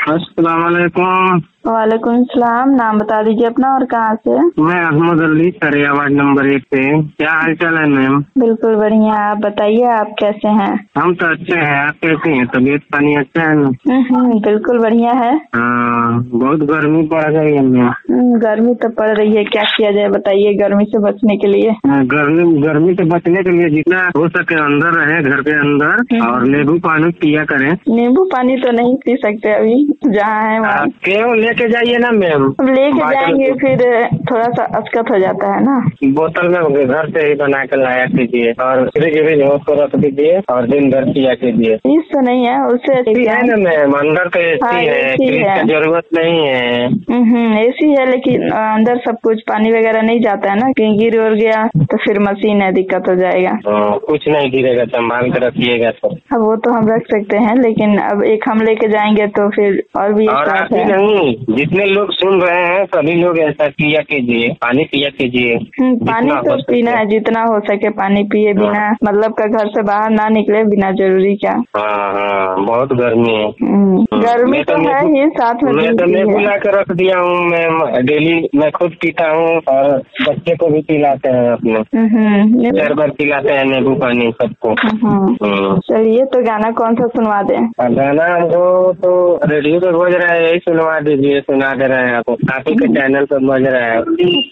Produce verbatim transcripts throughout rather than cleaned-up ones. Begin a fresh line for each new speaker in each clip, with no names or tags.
अस्सलाम वालेकुम।
वालेकुम सलाम। नाम बता दीजिए अपना और कहाँ से?
मैं अहमद अली, सरिया वार्ड नंबर एक से। क्या हाल चाल है मैम?
बिल्कुल बढ़िया। आप बताइए, आप कैसे हैं?
हम तो अच्छे हैं। आप कैसे हैं? तबीयत पानी अच्छा है ना?
हम्म, बिल्कुल बढ़िया है।
हाँ, बहुत गर्मी पड़ रही है मैम।
हम्म, गर्मी तो पड़ रही है, क्या किया जाए बताइए गर्मी से बचने के लिए।
हाँ, गर्मी गर्मी से बचने के लिए जितना हो सके अंदर रहे, घर के अंदर, और नींबू पानी पिया करें।
नींबू पानी तो नहीं पी सकते अभी, जहाँ है वहाँ।
क्यों? लेके जाइए ना मैम।
अब लेके जाएंगे फिर थोड़ा सा अचकत हो जाता है ना।
बोतल में घर से ही बना के लाया कीजिए और फ्रिज व्रिज हो तो रख दीजिए और दिन भर पिया कीजिए।
फ्रिज तो नहीं है, उससे
है ना मैम, अंदर तो एसी
हाँ,
है,
एसी
फ्रिज
है।
की जरूरत नहीं है।
हम्म, एसी है लेकिन अंदर सब कुछ पानी वगैरह नहीं जाता है ना, कहीं गिर उड़ गया तो फिर मशीन है, दिक्कत हो जाएगा।
हाँ, कुछ नहीं गिरेगा, संभाल कर रखिएगा तो।
अब वो तो हम रख सकते हैं, लेकिन अब एक हम लेके जाएंगे तो फिर और भी
और आप ही नहीं, जितने लोग सुन रहे हैं सभी लोग ऐसा पिया कीजिए, पानी पिया कीजिए।
पानी तो पीना है, जितना हो सके पानी पिए, बिना मतलब का घर से बाहर ना निकले बिना जरूरी क्या।
हाँ हाँ, बहुत गर्मी है।
गर्मी तो है ही, साथ में
मैं तो नींबू ला कर रख दिया हूँ मैं, डेली मैं खुद पीता हूँ और बच्चे को भी पिलाते हैं अपने। चार बार पिलाते हैं नींबू पानी सबको।
चलिए, तो गाना कौन सा सुनवा दें?
गाना हमको तो रेडियो पे बज रहा है, यही सुनवा दीजिए। सुना दे रहे हैं आपको, आप ही के चैनल पे बज रहा है।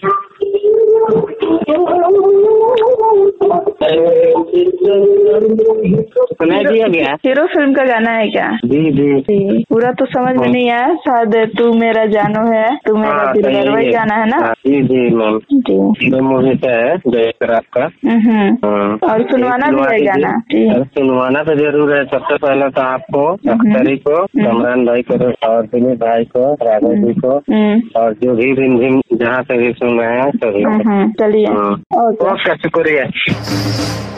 सुनाई दिया गया?
हीरो फिल्म का गाना है क्या?
जी जी।
पूरा तो समझ में नहीं आया, शायद तू मेरा जानो है, तू मेरा दिलबर, वही गाना है ना?
जी जी मैम, जी मूवी से है जयकर आपका।
और सुनवाना भी है गाना?
सुनवाना तो जरूर है। सबसे पहले तो आपको, अख्तरी को, कमरान भाई को और दिलीप भाई को, राघव जी को, और जो भी रिमझिम जहाँ से भी सुन रहे हैं सभी।
चलिए,
बहुत शुक्रिया।